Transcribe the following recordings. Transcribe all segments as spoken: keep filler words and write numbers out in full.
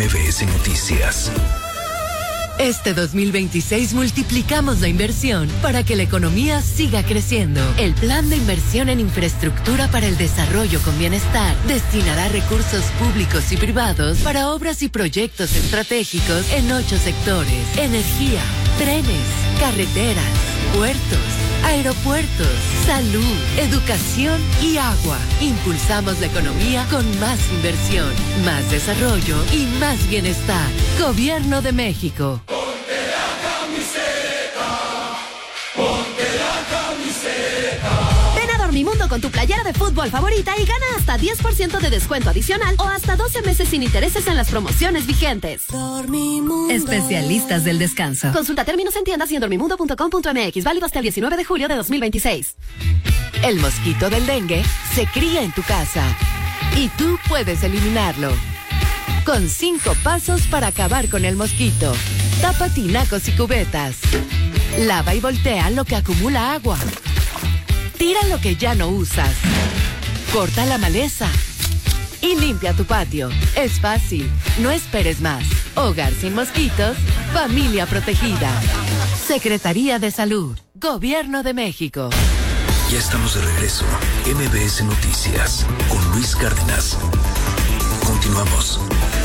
M B S Noticias. Este dos mil veintiséis multiplicamos la inversión para que la economía siga creciendo. El Plan de Inversión en Infraestructura para el Desarrollo con Bienestar destinará recursos públicos y privados para obras y proyectos estratégicos en ocho sectores: energía, trenes, carreteras, puertos, aeropuertos, salud, educación y agua. Impulsamos la economía con más inversión, más desarrollo y más bienestar. Gobierno de México. Ponte la camiseta, ponte la camiseta. Ven a Dormimundo con tu playera de fútbol favorita y gana hasta diez por ciento de descuento adicional o hasta doce meses sin intereses en las promociones vigentes. Dormimundo. Especialistas del descanso. Consulta términos en tiendas y en dormimundo punto com punto m x. Válido hasta el diecinueve de julio de dos mil veintiséis. El mosquito del dengue se cría en tu casa y tú puedes eliminarlo. Con cinco pasos para acabar con el mosquito. Tapa tinacos y cubetas. Lava y voltea lo que acumula agua. Tira lo que ya no usas. Corta la maleza. Y limpia tu patio. Es fácil. No esperes más. Hogar sin mosquitos. Familia protegida. Secretaría de Salud. Gobierno de México. Ya estamos de regreso. M B S Noticias con Luis Cárdenas. Continuamos.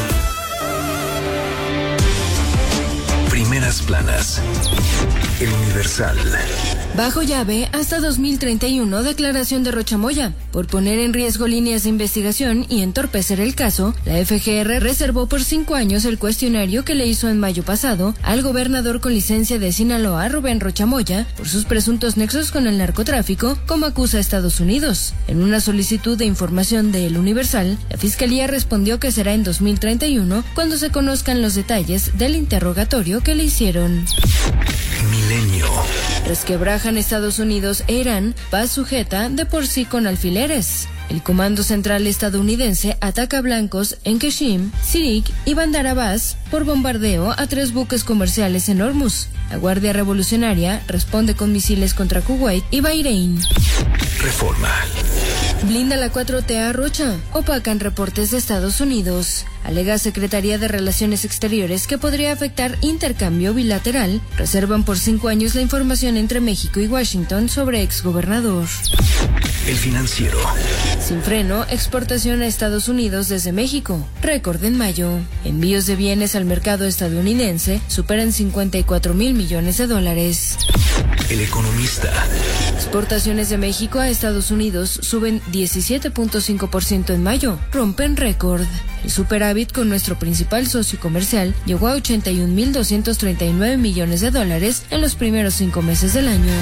Primeras planas. El Universal. Bajo llave hasta dos mil treinta y uno, declaración de Rocha Moya. Por poner en riesgo líneas de investigación y entorpecer el caso, la F G R reservó por cinco años el cuestionario que le hizo en mayo pasado al gobernador con licencia de Sinaloa, Rubén Rocha Moya, por sus presuntos nexos con el narcotráfico, como acusa a Estados Unidos. En una solicitud de información de El Universal, la Fiscalía respondió que será en dos mil treinta y uno cuando se conozcan los detalles del interrogatorio que le hicieron. Milenio. Resquebrajan Estados Unidos e Irán, paz sujeta de por sí con alfileres. El Comando Central estadounidense ataca blancos en Kashim, Sirik y Bandar Abbas por bombardeo a tres buques comerciales en Hormuz. La Guardia Revolucionaria responde con misiles contra Kuwait y Bahrein. Reforma. Blinda la cuatro T a Rocha. Opacan reportes de Estados Unidos. Alega Secretaría de Relaciones Exteriores que podría afectar intercambio bilateral. Reservan por cinco años la información entre México y Washington sobre exgobernador. El Financiero. Sin freno, exportación a Estados Unidos desde México. Récord en mayo. Envíos de bienes al mercado estadounidense superan cincuenta y cuatro mil millones de dólares. El Economista. Exportaciones de México a Estados Unidos suben diecisiete punto cinco por ciento en mayo. Rompen récord. El superávit con nuestro principal socio comercial llegó a ochenta y un mil doscientos treinta y nueve millones de dólares en los primeros cinco meses del año.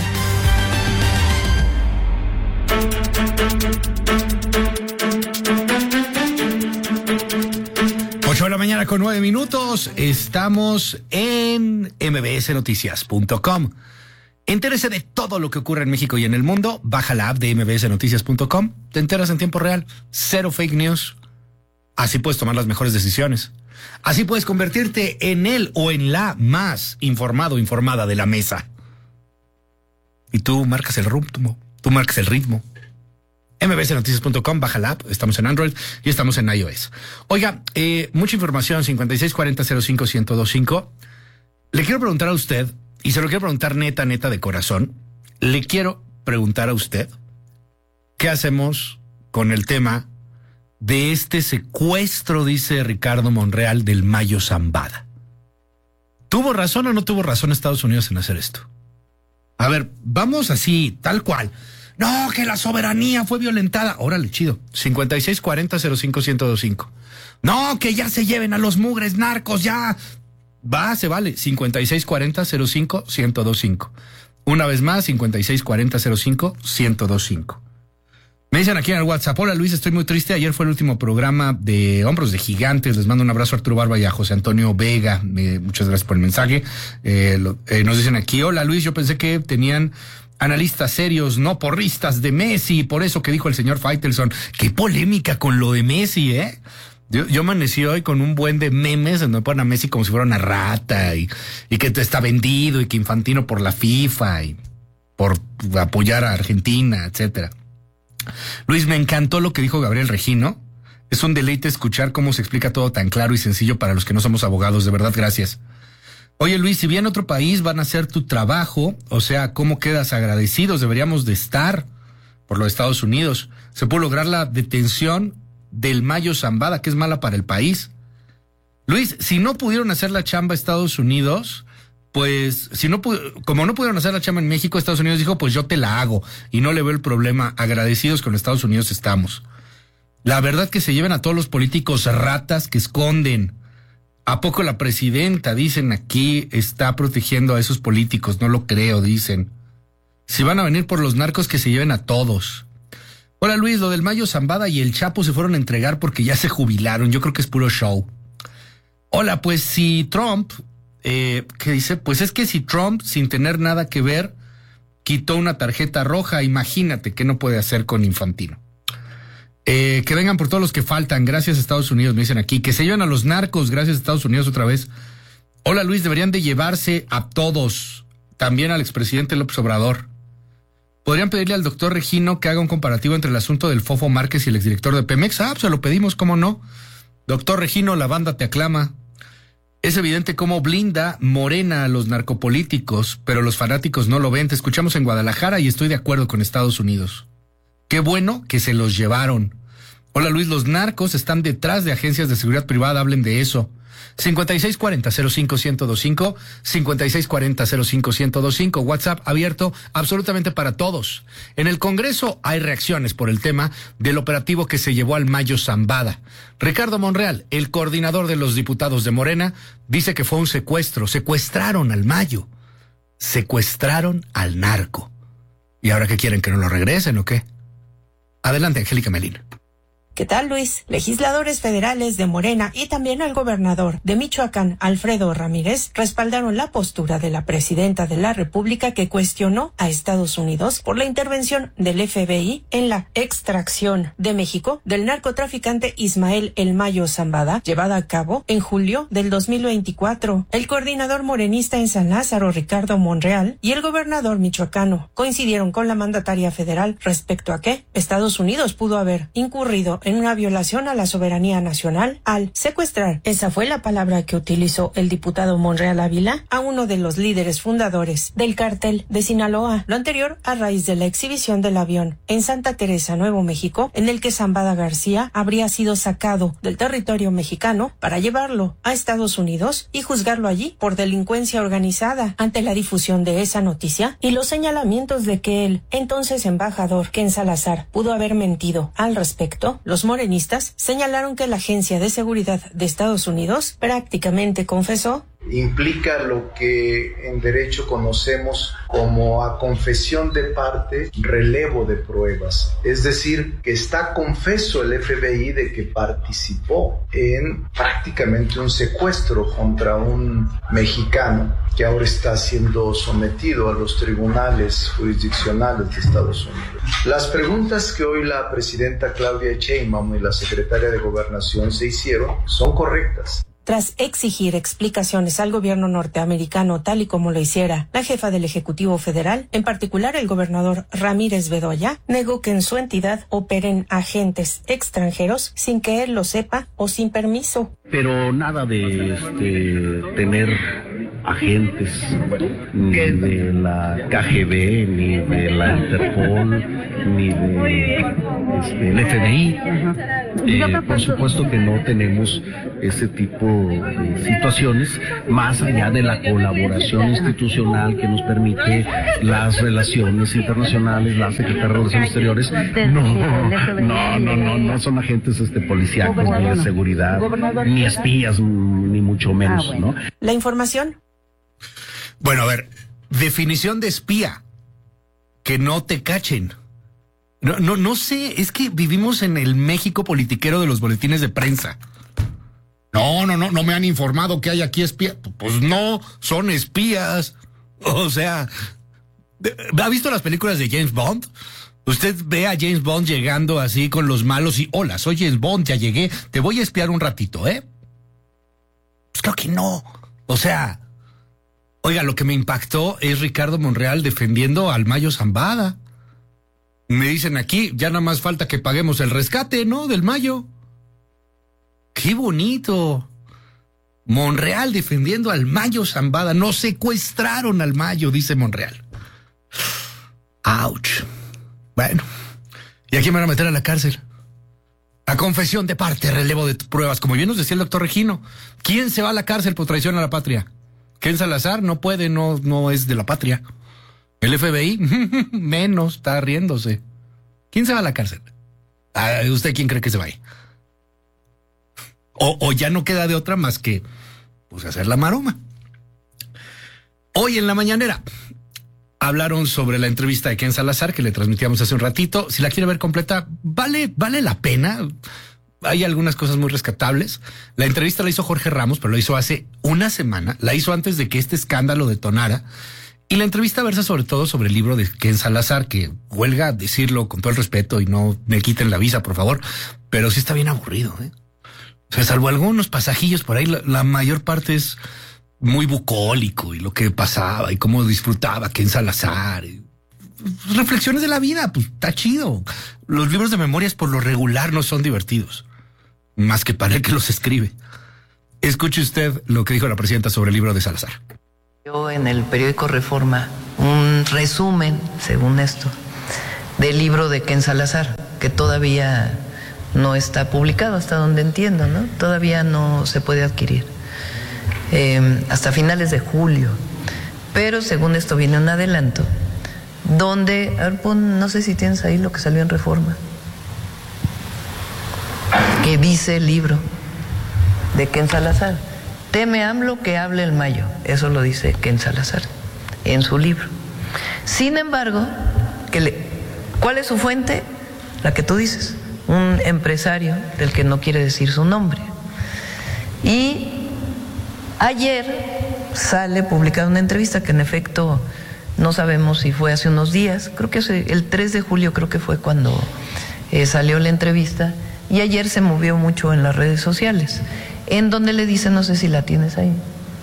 ocho de la mañana con nueve minutos. Estamos en m b s noticias punto com. Entérese de todo lo que ocurre en México y en el mundo. Baja la app de m b s noticias punto com. Te enteras en tiempo real. Cero fake news. Así puedes tomar las mejores decisiones. Así puedes convertirte en el o en la más informado o informada de la mesa. Y tú marcas el ritmo. Tú marcas el ritmo. m b s noticias punto com, baja la app. Estamos en Android y estamos en iOS. Oiga, eh, mucha información. cincuenta y seis cuarenta cero cinco ciento veinticinco. Le quiero preguntar a usted, y se lo quiero preguntar neta, neta de corazón. Le quiero preguntar a usted, ¿qué hacemos con el tema de este secuestro, dice Ricardo Monreal, del Mayo Zambada? ¿Tuvo razón o no tuvo razón Estados Unidos en hacer esto? A ver, vamos así, tal cual. No, que la soberanía fue violentada. Órale, chido. cincuenta y seis cuarenta cero cinco ciento veinticinco. No, que ya se lleven a los mugres narcos, ya. Va, se vale. cincuenta y seis cuarenta cero cinco ciento veinticinco. Una vez más, cincuenta y seis cuarenta cero cinco ciento veinticinco. Me dicen aquí en el WhatsApp: hola Luis, estoy muy triste. Ayer fue el último programa de Hombros de Gigantes. Les mando un abrazo a Arturo Barba y a José Antonio Vega. Eh, muchas gracias por el mensaje. Eh, lo, eh, nos dicen aquí: hola Luis, yo pensé que tenían analistas serios, no porristas de Messi, por eso que dijo el señor Faitelson. Qué polémica con lo de Messi, ¿eh? Yo, yo amanecí hoy con un buen de memes en donde ponen a Messi como si fuera una rata y, y que está vendido y que Infantino por la FIFA y por apoyar a Argentina, etcétera. Luis, me encantó lo que dijo Gabriel Regino Es un deleite escuchar cómo se explica todo tan claro y sencillo para los que no somos abogados. De verdad, gracias. Oye, Luis, si bien otro país van a hacer tu trabajo, o sea, ¿cómo quedas agradecidos? Deberíamos de estar por los Estados Unidos. Se pudo lograr la detención del Mayo Zambada, que es mala para el país. Luis, si no pudieron hacer la chamba Estados Unidos, pues, si no como no pudieron hacer la chamba en México, Estados Unidos dijo, pues yo te la hago, y no le veo el problema. Agradecidos con Estados Unidos estamos. La verdad que se lleven a todos los políticos ratas que esconden. ¿A poco la presidenta, dicen aquí, está protegiendo a esos políticos? No lo creo, dicen. Si van a venir por los narcos, que se lleven a todos. Hola Luis, lo del Mayo Zambada y el Chapo se fueron a entregar porque ya se jubilaron. Yo creo que es puro show. Hola, pues si Trump, eh, ¿qué dice? Pues es que si Trump, sin tener nada que ver, quitó una tarjeta roja, imagínate qué no puede hacer con Infantino. Eh, que vengan por todos los que faltan, gracias a Estados Unidos, me dicen aquí. Que se lleven a los narcos, gracias a Estados Unidos otra vez. Hola Luis, deberían de llevarse a todos, también al expresidente López Obrador. ¿Podrían pedirle al doctor Regino que haga un comparativo entre el asunto del Fofo Márquez y el exdirector de Pemex? Ah, pues se lo pedimos, ¿cómo no? Doctor Regino, la banda te aclama. Es evidente cómo blinda Morena a los narcopolíticos, pero los fanáticos no lo ven. Te escuchamos en Guadalajara y estoy de acuerdo con Estados Unidos. Qué bueno que se los llevaron. Hola Luis, los narcos están detrás de agencias de seguridad privada, hablen de eso. cincuenta y seis cuarenta cero cinco ciento veinticinco, cincuenta y seis cuarenta cero cinco ciento veinticinco, WhatsApp abierto absolutamente para todos. En el Congreso hay reacciones por el tema del operativo que se llevó al Mayo Zambada. Ricardo Monreal, el coordinador de los diputados de Morena, dice que fue un secuestro, secuestraron al Mayo, secuestraron al narco. ¿Y ahora qué quieren, que no lo regresen o qué? Adelante, Angélica Melín. ¿Qué tal, Luis? Legisladores federales de Morena y también el gobernador de Michoacán, Alfredo Ramírez, respaldaron la postura de la presidenta de la República que cuestionó a Estados Unidos por la intervención del F B I en la extracción de México del narcotraficante Ismael El Mayo Zambada, llevada a cabo en julio del dos mil veinticuatro. El coordinador morenista en San Lázaro, Ricardo Monreal, y el gobernador michoacano coincidieron con la mandataria federal respecto a que Estados Unidos pudo haber incurrido en una violación a la soberanía nacional al secuestrar, esa fue la palabra que utilizó el diputado Monreal Ávila, a uno de los líderes fundadores del cártel de Sinaloa. Lo anterior a raíz de la exhibición del avión en Santa Teresa, Nuevo México, en el que Zambada García habría sido sacado del territorio mexicano para llevarlo a Estados Unidos y juzgarlo allí por delincuencia organizada. Ante la difusión de esa noticia y los señalamientos de que el entonces embajador Ken Salazar pudo haber mentido al respecto, los morenistas señalaron que la Agencia de Seguridad de Estados Unidos prácticamente confesó. Implica lo que en derecho conocemos como a confesión de parte, relevo de pruebas. Es decir, que está confeso el F B I de que participó en prácticamente un secuestro contra un mexicano que ahora está siendo sometido a los tribunales jurisdiccionales de Estados Unidos. Las preguntas que hoy la presidenta Claudia Sheinbaum y la secretaria de Gobernación se hicieron son correctas. Tras exigir explicaciones al gobierno norteamericano tal y como lo hiciera la jefa del Ejecutivo Federal, en particular el gobernador Ramírez Bedoya, negó que en su entidad operen agentes extranjeros sin que él lo sepa o sin permiso. Pero nada de este, tener agentes ni de la K G B, ni de la Interpol, ni de este, el F B I. Eh, por supuesto que no tenemos ese tipo de situaciones, más allá de la colaboración institucional que nos permite las relaciones internacionales, la Secretaría de Relaciones Exteriores. No, no, no, no, no son agentes este, policíacos, ni de seguridad, ni espías, ni mucho menos, ¿no? La información. Bueno, a ver, definición de espía, que no te cachen. No, no, no sé, es que vivimos en el México politiquero de los boletines de prensa. No, no, no, no me han informado que hay aquí espías. Pues no, son espías. O sea, ¿ha visto las películas de James Bond? Usted ve a James Bond llegando así con los malos y, hola, soy James Bond, ya llegué, te voy a espiar un ratito, ¿eh? Pues creo que no. O sea, oiga, lo que me impactó es Ricardo Monreal defendiendo al Mayo Zambada. Me dicen aquí, ya nada más falta que paguemos el rescate, ¿no? Del Mayo. ¡Qué bonito! Monreal defendiendo al Mayo Zambada. No secuestraron al Mayo, dice Monreal. ¡Auch! Bueno, ¿y a quién me van a meter a la cárcel? A confesión de parte, relevo de pruebas. Como bien nos decía el doctor Regino, ¿quién se va a la cárcel por traición a la patria? Ken Salazar no puede, no, no es de la patria. El F B I, menos, está riéndose. ¿Quién se va a la cárcel? Ah, ¿usted quién cree que se vaya? O, o ya no queda de otra más que pues hacer la maroma. Hoy en la mañanera hablaron sobre la entrevista de Ken Salazar que le transmitíamos hace un ratito. Si la quiere ver completa, vale, vale la pena. Hay algunas cosas muy rescatables. La entrevista la hizo Jorge Ramos, pero lo hizo hace una semana. La hizo antes de que este escándalo detonara. Y la entrevista versa sobre todo sobre el libro de Ken Salazar, que huelga decirlo con todo el respeto y no me quiten la visa, por favor. Pero sí está bien aburrido, ¿eh? O sea, salvo algunos pasajillos por ahí, la, la mayor parte es muy bucólico y lo que pasaba y cómo disfrutaba Ken Salazar. Y reflexiones de la vida, pues está chido. Los libros de memorias por lo regular no son divertidos, más que para el que los escribe. Escuche usted lo que dijo la presidenta sobre el libro de Salazar. Yo en el periódico Reforma un resumen, según esto, del libro de Ken Salazar, que todavía no está publicado, hasta donde entiendo, ¿no? Todavía no se puede adquirir. Eh, hasta finales de julio. Pero según esto viene un adelanto, donde, a ver, pon, no sé si tienes ahí lo que salió en Reforma, que dice el libro de Ken Salazar. Teme AMLO que hable el Mayo. Eso lo dice Ken Salazar en su libro. Sin embargo, que le, ¿cuál es su fuente? La que tú dices, un empresario del que no quiere decir su nombre. Y ayer sale publicada una entrevista que en efecto no sabemos si fue hace unos días, creo que el tres de julio creo que fue cuando eh, salió la entrevista, y ayer se movió mucho en las redes sociales, en donde le dice, no sé si la tienes ahí.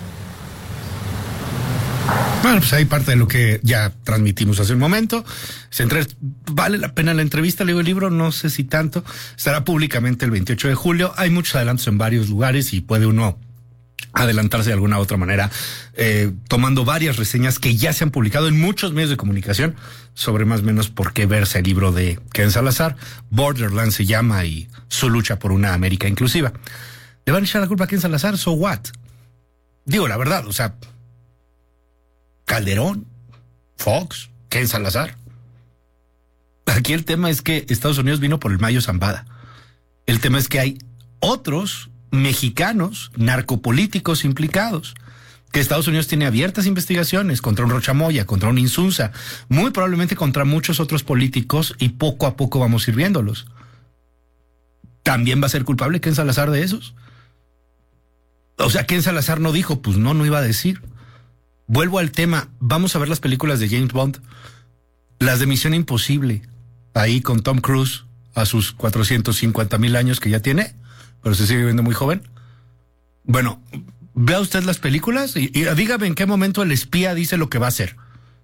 Bueno, pues ahí parte de lo que ya transmitimos hace un momento. Se entre... Vale la pena la entrevista, leo el libro, no sé si tanto. Estará públicamente el veintiocho de julio. Hay muchos adelantos en varios lugares y puede uno adelantarse de alguna otra manera, eh, tomando varias reseñas que ya se han publicado en muchos medios de comunicación sobre más o menos por qué verse el libro de Ken Salazar. Borderland se llama, y su lucha por una América inclusiva. ¿Le van a echar la culpa a Ken Salazar? ¿So what? Digo, la verdad, o sea, Calderón, Fox, Ken Salazar. Aquí el tema es que Estados Unidos vino por el Mayo Zambada. El tema es que hay otros mexicanos narcopolíticos implicados, que Estados Unidos tiene abiertas investigaciones contra un Rocha Moya, contra un Insunza, muy probablemente contra muchos otros políticos, y poco a poco vamos ir viéndolos. ¿También va a ser culpable Ken Salazar de esos? O sea, Ken Salazar no dijo, pues no, no iba a decir. Vuelvo al tema, vamos a ver las películas de James Bond, las de Misión Imposible, ahí con Tom Cruise a sus cuatrocientos cincuenta mil años que ya tiene, pero se sigue viendo muy joven. Bueno, vea usted las películas y, y dígame en qué momento el espía dice lo que va a hacer.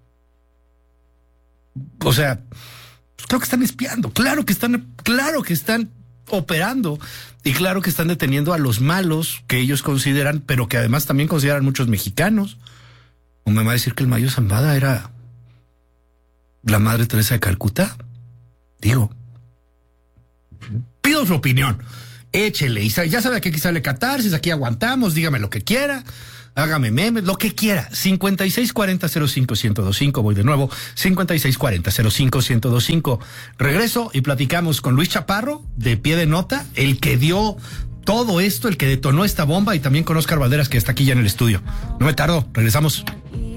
O sea, pues claro que están espiando, claro que están, claro que están operando, y claro que están deteniendo a los malos que ellos consideran, pero que además también consideran muchos mexicanos. ¿O me va a decir que el Mayo Zambada era la Madre Teresa de Calcuta? Digo, pido su opinión. Échele, y ya sabe que aquí sale catarsis, aquí aguantamos, dígame lo que quiera, hágame memes, lo que quiera. cincuenta y seis cuarenta cero cinco ciento veinticinco, voy de nuevo, cincuenta y seis cuarenta cero cinco ciento veinticinco. Regreso y platicamos con Luis Chaparro, de Pie de Nota, el que dio todo esto, el que detonó esta bomba, y también con Oscar Valderas, que está aquí ya en el estudio. No me tardo, regresamos.